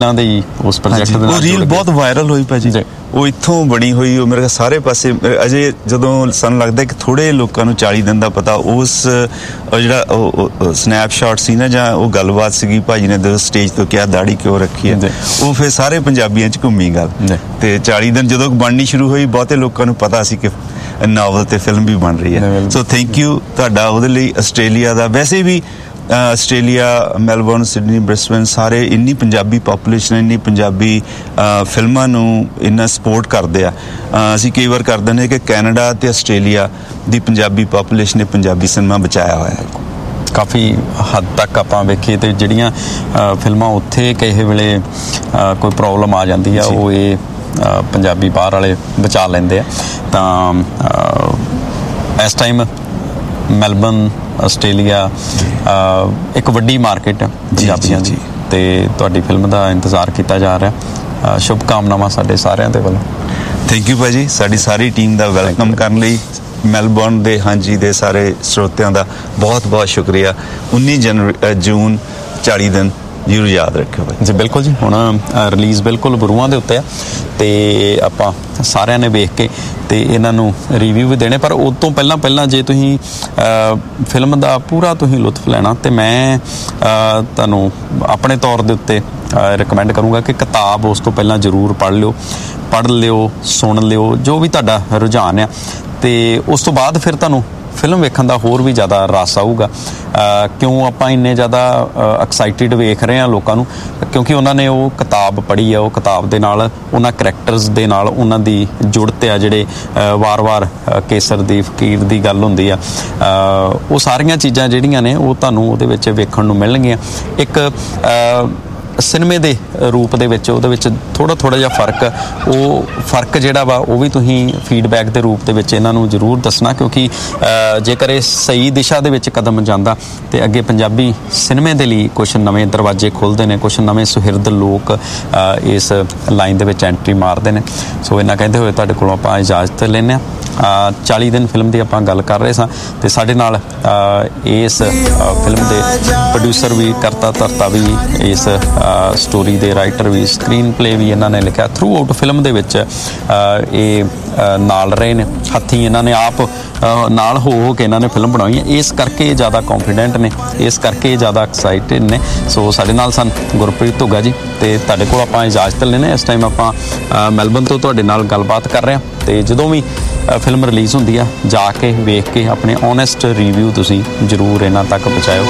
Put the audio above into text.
उस प्रोजेक्ट दे नाल रील बहुत वायरल हुई भाजी वो इत्थों बनी हुई मेरे सारे पासे अजे जदों सन लगदा कि थोड़े लोकां नूं 40 दिन दा पता उस जिहड़ा स्नैपशॉट सी ना जां वो गलबात सीगी भाजी ने स्टेज तो क्या दाढ़ी क्यों रखी है वो फिर सारे पंजाबियां च घूमी गल ते 40 दिन जदों बननी शुरू हुई बहुते लोकां नूं पता सी कि नावल ते फिल्म भी बन रही है सो थैंक यू तुहाडा उहदे लई आस्ट्रेलिया दा वैसे भी ਆਸਟ੍ਰੇਲੀਆ ਮੈਲਬੌਰਨ ਸਿਡਨੀ ਬ੍ਰਿਸਬਨ ਸਾਰੇ ਇੰਨੀ ਪੰਜਾਬੀ ਪਾਪੂਲੇਸ਼ਨ ਇੰਨੀ ਪੰਜਾਬੀ ਫਿਲਮਾਂ ਨੂੰ ਇੰਨਾ ਸਪੋਰਟ ਕਰਦੇ ਆ ਅਸੀਂ ਕਈ ਵਾਰ ਕਰਦੇ ਨੇ ਕਿ ਕੈਨੇਡਾ ਤੇ ਆਸਟ੍ਰੇਲੀਆ ਦੀ ਪੰਜਾਬੀ ਪਾਪੂਲੇਸ਼ਨ ਨੇ ਪੰਜਾਬੀ ਸਿਨੇਮਾ ਬਚਾਇਆ ਹੋਇਆ ਹੈ ਕਾਫੀ ਹੱਦ ਤੱਕ ਆਪਾਂ ਵੇਖੀਏ ਤੇ ਜਿਹੜੀਆਂ ਫਿਲਮਾਂ ਉੱਥੇ ਕਿਸੇ ਵੇਲੇ ਕੋਈ ਪ੍ਰੋਬਲਮ ਆ ਜਾਂਦੀ ਆ ਉਹ ਇਹ ਪੰਜਾਬੀ ਬਾਹਰ ਵਾਲੇ ਬਚਾ ਲੈਂਦੇ ਆ ਤਾਂ ਇਸ ਟਾਈਮ ਮੈਲਬਰਨ ਆਸਟ੍ਰੇਲੀਆ ਇੱਕ ਵੱਡੀ ਮਾਰਕੀਟ ਪੰਜਾਬੀਆਂ ਦੀ ਤੇ ਤੁਹਾਡੀ ਫਿਲਮ ਦਾ ਇੰਤਜ਼ਾਰ ਕੀਤਾ ਜਾ ਰਿਹਾ ਸ਼ੁਭ ਕਾਮਨਾਵਾਂ ਸਾਡੇ ਸਾਰਿਆਂ ਦੇ ਵੱਲੋਂ ਥੈਂਕ ਯੂ ਭਾਜੀ ਸਾਡੀ ਸਾਰੀ ਟੀਮ ਦਾ ਵੈਲਕਮ ਕਰਨ ਲਈ ਮੈਲਬੌਰਨ ਦੇ ਹਾਂਜੀ ਦੇ ਸਾਰੇ ਸਰੋਤਿਆਂ ਦਾ ਬਹੁਤ ਬਹੁਤ ਸ਼ੁਕਰੀਆ 19 ਜੂਨ 40 ਦਿਨ ਜ਼ਰੂਰ ਯਾਦ ਰੱਖਿਓ ਭਾਈ ਜੀ ਬਿਲਕੁਲ ਜੀ ਹੁਣ ਰਿਲੀਜ਼ ਬਿਲਕੁਲ ਬਰੂਹਾਂ ਦੇ ਉੱਤੇ ਆ ਤੇ ਆਪਾਂ ਸਾਰਿਆਂ ਨੇ ਵੇਖ ਕੇ ਤੇ ਇਹਨਾਂ ਨੂੰ ਰਿਵਿਊ ਵੀ ਦੇਣੇ ਪਰ ਉਸ ਤੋਂ ਪਹਿਲਾਂ ਜੇ ਤੁਸੀਂ ਫਿਲਮ ਦਾ ਪੂਰਾ ਤੁਸੀਂ ਲੁਤਫ ਲੈਣਾ ਤੇ ਮੈਂ ਤੁਹਾਨੂੰ ਆਪਣੇ ਤੌਰ ਦੇ ਉੱਤੇ ਰਿਕਮੈਂਡ ਕਰੂੰਗਾ ਕਿ ਕਿਤਾਬ ਉਸ ਤੋਂ ਪਹਿਲਾਂ ਜ਼ਰੂਰ ਪੜ੍ਹ ਲਿਓ ਸੁਣ ਲਿਓ ਜੋ ਵੀ ਤੁਹਾਡਾ ਰੁਝਾਨ ਆ ਤੇ ਉਸ ਤੋਂ ਬਾਅਦ ਫਿਰ ਤੁਹਾਨੂੰ ਫਿਲਮ ਵੇਖਣ ਦਾ ਹੋਰ ਵੀ ਜ਼ਿਆਦਾ ਰਸ ਆਊਗਾ ਕਿਉਂ ਆਪਾਂ ਇੰਨੇ ਜ਼ਿਆਦਾ ਐਕਸਾਈਟਿਡ ਵੇਖ ਰਹੇ ਹਾਂ ਲੋਕਾਂ ਨੂੰ ਕਿਉਂਕਿ ਉਹਨਾਂ ਨੇ ਉਹ ਕਿਤਾਬ ਪੜ੍ਹੀ ਆ ਉਹ ਕਿਤਾਬ ਦੇ ਨਾਲ ਉਹਨਾਂ ਕਰੈਕਟਰਸ ਦੇ ਨਾਲ ਉਹਨਾਂ ਦੀ ਜੁੜਤ ਆ ਜਿਹੜੇ ਵਾਰ-ਵਾਰ ਕੇਸਰ ਦੀ ਫਕੀਰ ਦੀ ਗੱਲ ਹੁੰਦੀ ਆ ਉਹ ਸਾਰੀਆਂ ਚੀਜ਼ਾਂ ਜਿਹੜੀਆਂ ਨੇ ਉਹ ਤੁਹਾਨੂੰ ਉਹਦੇ ਵਿੱਚ ਵੇਖਣ ਨੂੰ ਮਿਲਣਗੀਆਂ ਇੱਕ ਸਿਨੇਮੇ ਦੇ ਰੂਪ ਦੇ ਵਿੱਚ ਉਹਦੇ ਵਿੱਚ ਥੋੜ੍ਹਾ ਜਿਹਾ ਫਰਕ ਜਿਹੜਾ ਵਾ ਉਹ ਵੀ ਤੁਸੀਂ ਫੀਡਬੈਕ ਦੇ ਰੂਪ ਦੇ ਵਿੱਚ ਇਹਨਾਂ ਨੂੰ ਜ਼ਰੂਰ ਦੱਸਣਾ ਕਿਉਂਕਿ ਜੇਕਰ ਇਹ ਸਹੀ ਦਿਸ਼ਾ ਦੇ ਵਿੱਚ ਕਦਮ ਜਾਂਦਾ ਤੇ ਅੱਗੇ ਪੰਜਾਬੀ ਸਿਨੇਮੇ ਦੇ ਲਈ ਕੁਛ ਨਵੇਂ ਦਰਵਾਜ਼ੇ ਖੁੱਲ੍ਹਦੇ ਨੇ ਕੁਛ ਨਵੇਂ ਸੁਹਿਰਦ ਲੋਕ ਇਸ ਲਾਈਨ ਦੇ ਵਿੱਚ ਐਂਟਰੀ ਮਾਰਦੇ ਨੇ ਸੋ ਇਹਨਾਂ ਕਹਿੰਦੇ ਹੋਏ ਤੁਹਾਡੇ ਕੋਲੋਂ ਆਪਾਂ ਇਜਾਜ਼ਤ ਲੈਂਦੇ ਹਾਂ 40 ਦਿਨ ਫਿਲਮ ਦੀ ਆਪਾਂ ਗੱਲ ਕਰ ਰਹੇ ਸਾਂ ਤੇ ਸਾਡੇ ਨਾਲ ਇਸ ਫਿਲਮ ਦੇ ਪ੍ਰੋਡਿਊਸਰ ਵੀ ਕਰਤਾ ਧਰਤਾ ਵੀ ਇਸ ਸਟੋਰੀ ਦੇ ਰਾਈਟਰ ਵੀ ਸਕਰੀਨ ਪਲੇ ਵੀ ਇਹਨਾਂ ਨੇ ਲਿਖਿਆ ਥਰੂ ਆਊਟ ਫਿਲਮ ਦੇ ਵਿੱਚ ਇਹ ਨਾਲ ਰਹੇ ਨੇ ਹੱਥੀਂ ਇਹਨਾਂ ਨੇ ਆਪ ਨਾਲ ਹੋ ਕੇ ਇਹਨਾਂ ਨੇ ਫਿਲਮ ਬਣਾਈ ਹੈ ਇਸ ਕਰਕੇ ਜ਼ਿਆਦਾ ਕੌਨਫੀਡੈਂਟ ਨੇ ਇਸ ਕਰਕੇ ਜ਼ਿਆਦਾ ਐਕਸਾਈਟਿਡ ਨੇ ਸੋ ਸਾਡੇ ਨਾਲ ਸਨ ਗੁਰਪ੍ਰੀਤ ਧੁੱਗਾ ਜੀ ਤੇ ਤੁਹਾਡੇ ਕੋਲ ਆਪਾਂ ਇਜਾਜ਼ਤ ਲੈਂਦੇ ਇਸ ਟਾਈਮ ਆਪਾਂ ਮੈਲਬੌਰਨ ਤੋਂ ਤੁਹਾਡੇ ਨਾਲ ਗੱਲਬਾਤ ਕਰ ਰਹੇ ਹਾਂ ਤੇ ਜਦੋਂ ਵੀ ਫਿਲਮ ਰਿਲੀਜ਼ ਹੁੰਦੀ ਆ ਜਾ ਕੇ ਵੇਖ ਕੇ ਆਪਣੇ ਓਨੈਸਟ ਰਿਵਿਊ ਤੁਸੀਂ ਜ਼ਰੂਰ ਇਹਨਾਂ ਤੱਕ ਪਹੁੰਚਾਇਓ